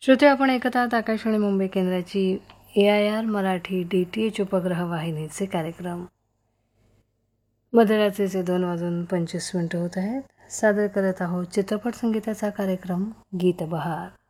श्रोते, आपण ऐकत आहात आकाशवाणी मुंबई केंद्राची AIR मराठी DTH उपग्रह वाहिनीचे कार्यक्रम. मध्यरात्रीचे 2:25 होत आहेत. सादर करत आहोत चित्रपट संगीताचा कार्यक्रम गीत बहार.